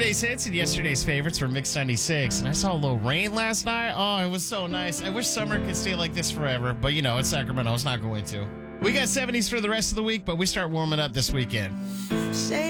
Today's hits and yesterday's favorites from Mix 96. And I saw a little rain last night. Oh, it was so nice. I wish summer could stay like this forever. But, you know, it's Sacramento. It's not going to. We got 70s for the rest of the week, but we start warming up this weekend. Say